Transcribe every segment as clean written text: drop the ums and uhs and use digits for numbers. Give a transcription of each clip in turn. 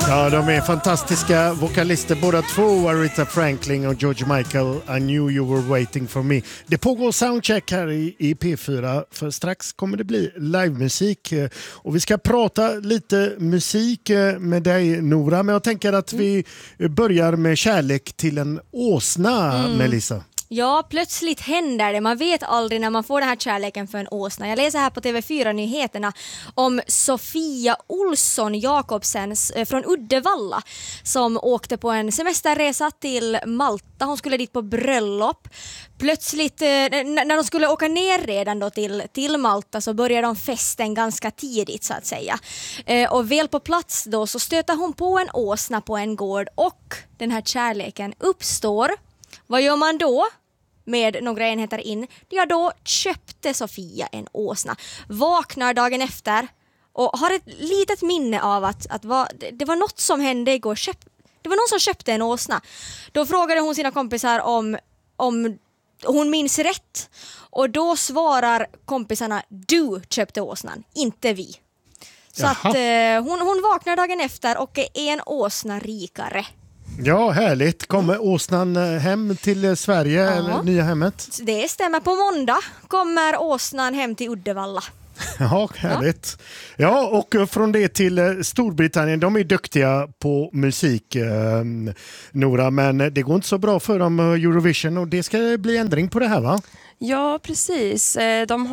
Ja, de är fantastiska vokalister båda två, Aretha Franklin och George Michael. I knew you were waiting for me. Det pågår soundcheck här i P4 för strax kommer det bli livemusik. Och vi ska prata lite musik med dig, Nora, men jag tänker att vi börjar med kärlek till en åsna, Melissa. Ja, plötsligt händer det. Man vet aldrig när man får den här kärleken för en åsna. Jag läser här på TV4-nyheterna om Sofia Olsson Jakobsen från Uddevalla som åkte på en semesterresa till Malta. Hon skulle dit på bröllop. Plötsligt, när de skulle åka ner redan då till Malta så började de festen ganska tidigt så att säga. Och väl på plats då så stöter hon på en åsna på en gård och den här kärleken uppstår. Vad gör man då? Med några enheter in. Ja, då köpte Sofia en åsna. Vaknar dagen efter och har ett litet minne av att det var något som hände igår. Det var någon som köpte en åsna. Då frågade hon sina kompisar om hon minns rätt. Och då svarar kompisarna, du köpte åsnan, inte vi. Så att hon vaknar dagen efter och är en åsna rikare. Ja, härligt. Kommer åsnan hem till Sverige eller nya hemmet? Det stämmer. På måndag kommer åsnan hem till Uddevalla. Ja, härligt. Ja, och från det till Storbritannien. De är duktiga på musik, Nora, men det går inte så bra för dem Eurovision och det ska bli ändring på det här, va? Ja, precis. De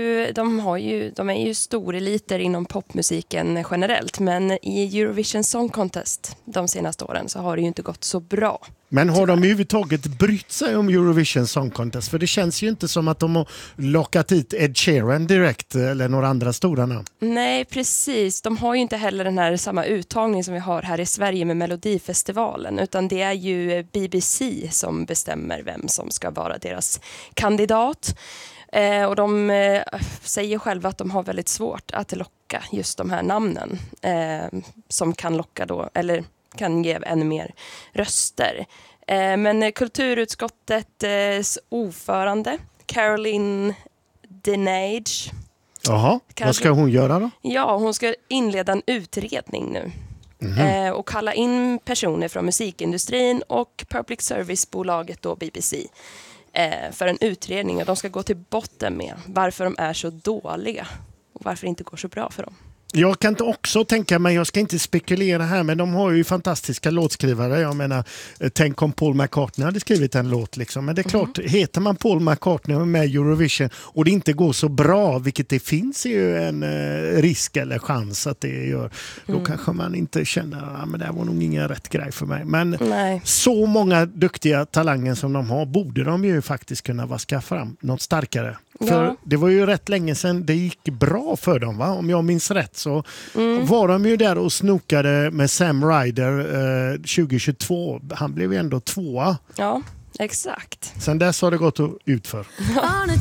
är ju storeliter inom popmusiken generellt, men i Eurovision Song Contest de senaste åren så har det ju inte gått så bra. Men har de överhuvudtaget brytt sig om Eurovision Song Contest? För det känns ju inte som att de har lockat hit Ed Sheeran direkt eller några andra stora namn. Nej, precis. De har ju inte heller den här samma uttagning som vi har här i Sverige med Melodifestivalen, utan det är ju BBC som bestämmer vem som ska vara deras kandidat. Och de säger själva att de har väldigt svårt att locka just de här namnen som kan locka då, eller kan ge ännu mer röster. Men kulturutskottets ordförande Caroline Dinenage. Jaha, vad ska hon göra då? Ja, hon ska inleda en utredning nu. Och kalla in personer från musikindustrin och public service-bolaget då BBC för en utredning. Och de ska gå till botten med varför de är så dåliga och varför det inte går så bra för dem. Jag kan också tänka mig, jag ska inte spekulera här, men de har ju fantastiska låtskrivare. Jag menar, tänk om Paul McCartney hade skrivit en låt liksom. Men det är klart, heter man Paul McCartney med Eurovision och det inte går så bra, vilket det finns ju en risk eller chans att det gör, då kanske man inte känner att det här var nog ingen rätt grej för mig. Men så många duktiga talanger som de har borde de ju faktiskt kunna vaska fram något starkare. För det var ju rätt länge sedan det gick bra för dem, va? Om jag minns rätt så var de ju där och snokade med Sam Ryder 2022. Han blev ju ändå 2:a. Ja, exakt. Sen dess har det gått ut för.